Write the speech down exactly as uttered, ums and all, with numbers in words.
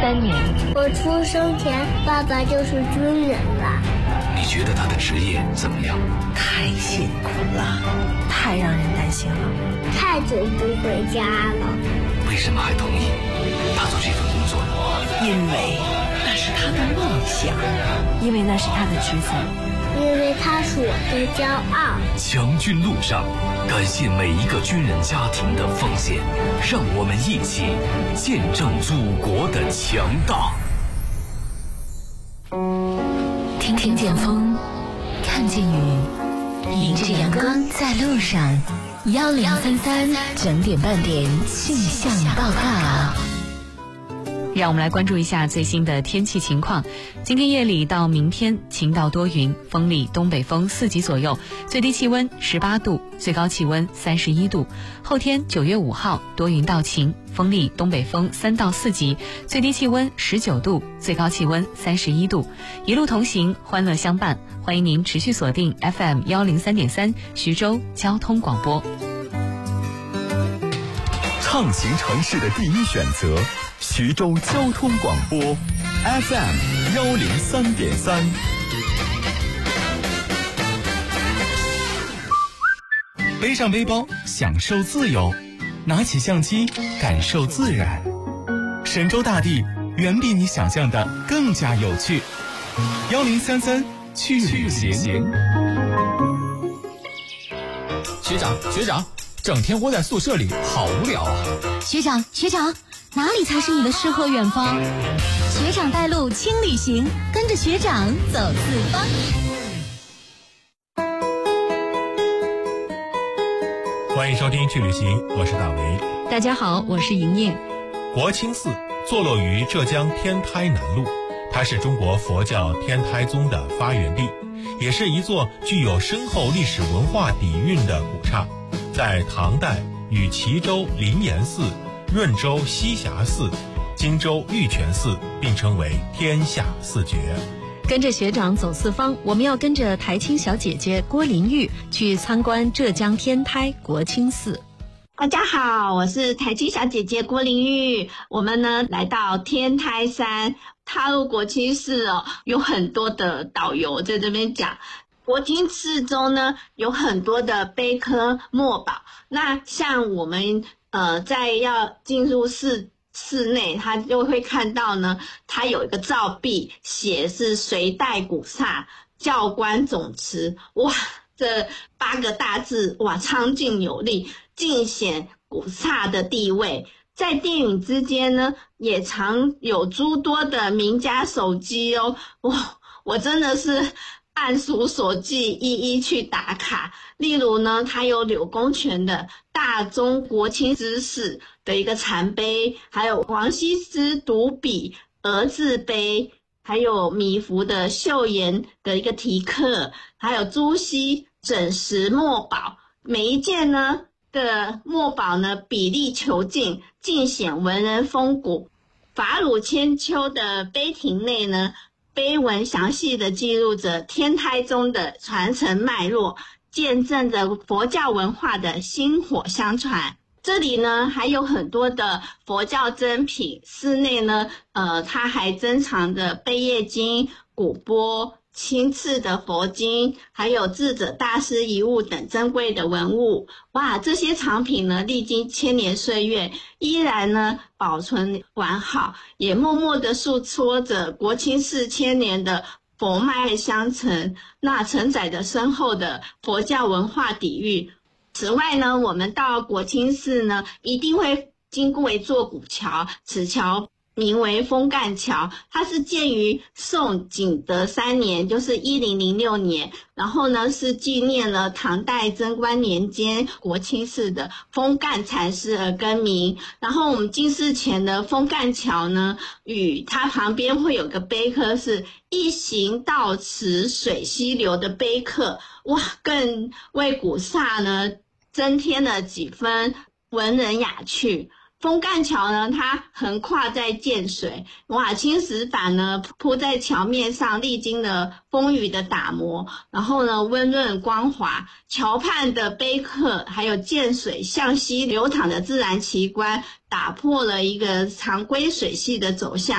三年。 我出生前，爸爸就是军人了。 你觉得他的职业怎么样？ 太辛苦了，太让人担心了， 太久不回家了。 为什么还同意他做这份工作？ 因为那是他的梦想， 因为那是他的职责， 因为他是我的骄傲。 强军路上，感谢每一个军人家庭的奉献，让我们一起见证祖国的强大。 听听见风，看见雨，迎着阳光在路上。幺零三三整点半点气象报告。 让我们来关注一下最新的天气情况。今天夜里到明天晴到多云，风力东北风四级左右，最低气温十八度，最高气温三十一度。后天九月五号多云到晴，风力东北风三到四级，最低气温十九度，最高气温三十一度。一路同行，欢乐相伴，欢迎您持续锁定 F M 幺零三点三徐州交通广播。 畅行城市的第一选择，徐州交通广播 F M 幺零三点三。 背上背包，享受自由；拿起相机，感受自然。神州大地远比你想象的更加有趣。幺零三三去旅行。 学长，学长，整天窝在宿舍里，好无聊啊！ 学长，学长，哪里才是你的诗和远方？学长带路轻旅行，跟着学长走四方。 欢迎收听去旅行，我是大为。 大家好，我是莹莹。 国清寺坐落于浙江天台南路，它是中国佛教天台宗的发源地，也是一座具有深厚历史文化底蕴的古刹。在唐代与齐州灵岩寺、润州西霞寺、荆州玉泉寺并称为天下四绝。 跟着学长走四方，我们要跟着台青小姐姐郭玲玉去参观浙江天台国清寺。 大家好，我是台青小姐姐郭玲玉。我们呢来到天台山，踏入国清寺哦，有很多的导游在这边讲。国清寺中呢有很多的碑刻墨宝，那像我们呃在要进入寺寺内，他就会看到呢，它有一个照壁，写是隋代古刹教官总持，哇，这八个大字，哇，苍劲有力，尽显古刹的地位。在殿宇之间呢，也常有诸多的名家手迹哦，哇，我真的是按书所记，一一去打卡。例如呢，它有柳公权的大中国清之士的一个残碑，还有王羲之独笔额字碑，还有米芾的秀妍的一个题刻，还有朱熹整石墨宝。每一件呢的墨宝呢比例遒劲，尽显文人风骨。法鲁千秋的碑亭内呢，碑文详细的记录着天台宗的传承脉络，见证着佛教文化的薪火相传。这里呢还有很多的佛教珍品，寺内呢呃它还珍藏着贝叶经、古钵、清次的佛经，还有智者大师遗物等珍贵的文物。哇，这些藏品呢历经千年岁月，依然呢保存完好，也默默的诉说着国清寺千年的佛脉相承，那承载着深厚的佛教文化底蕴。此外呢，我们到国清寺呢一定会经过一座古桥，此桥名为风干桥，它是建于宋景德三年，就是一零零六年，然后呢是纪念了唐代贞观年间国清寺的风干禅师而更名。然后我们进寺前的风干桥呢，与它旁边会有个碑刻是一行到此水西流的碑刻，哇，更为古刹呢增添了几分文人雅趣。风干桥呢，它横跨在涧水，哇，青石板呢铺在桥面上，历经了风雨的打磨，然后呢温润光滑。桥畔的碑刻还有涧水向西流淌的自然奇观，打破了一个常规水系的走向。